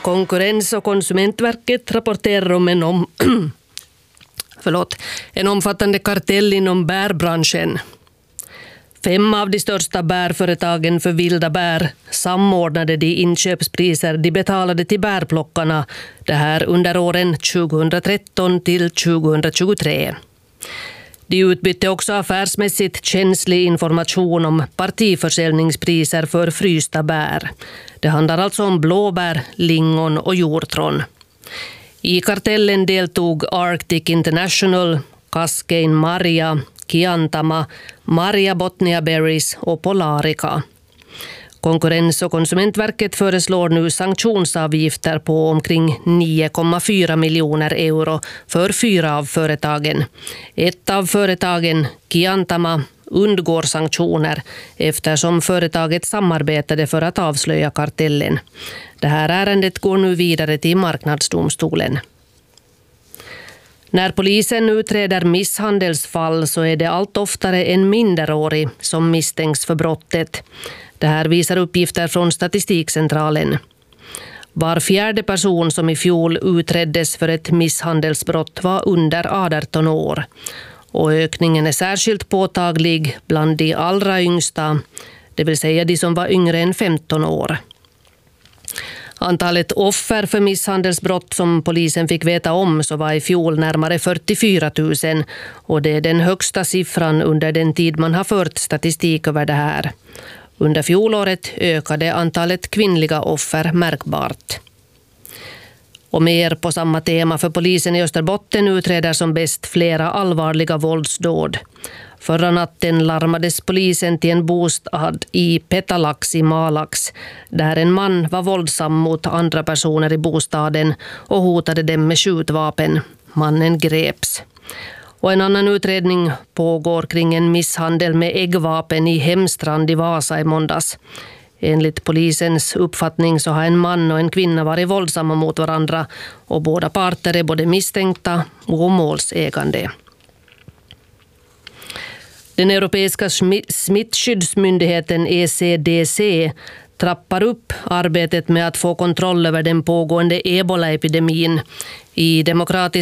Konkurrens- och konsumentverket rapporterar om en omfattande kartell inom bärbranschen. 5 av de största bärföretagen för vilda bär samordnade de inköpspriser de betalade till bärplockarna, det här under åren 2013 till 2023. De utbytte också affärsmässigt känslig information om partiförsäljningspriser för frysta bär. Det handlar alltså om blåbär, lingon och hjortron. I kartellen deltog Arctic International, Cascane Marja, Kiantama, Marja Botnia Berries och Polarica. Konkurrens- och konsumentverket föreslår nu sanktionsavgifter på omkring 9,4 miljoner euro för 4 av företagen. Ett av företagen, Kiantama, undgår sanktioner eftersom företaget samarbetade för att avslöja kartellen. Det här ärendet går nu vidare till marknadsdomstolen. När polisen utreder misshandelsfall så är det allt oftare en minderårig som misstänks för brottet. Det här visar uppgifter från Statistikcentralen. Var 4:e person som i fjol utreddes för ett misshandelsbrott var under 18 år. Och ökningen är särskilt påtaglig bland de allra yngsta, det vill säga de som var yngre än 15 år. Antalet offer för misshandelsbrott som polisen fick veta om så var i fjol närmare 44 000 och det är den högsta siffran under den tid man har fört statistik över det här. Under fjolåret ökade antalet kvinnliga offer märkbart. Och mer på samma tema, för polisen i Österbotten utreder som bäst flera allvarliga våldsdåd. Förra natten larmades polisen till en bostad i Petalax i Malax, där en man var våldsam mot andra personer i bostaden och hotade dem med skjutvapen. Mannen greps. Och en annan utredning pågår kring en misshandel med äggvapen i Hemstrand i Vasa i måndags. Enligt polisens uppfattning så har en man och en kvinna varit våldsamma mot varandra och båda parter är både misstänkta och målsägande. Den europeiska smittskyddsmyndigheten ECDC trappar upp arbetet med att få kontroll över den pågående ebola-epidemin. I Demokratiska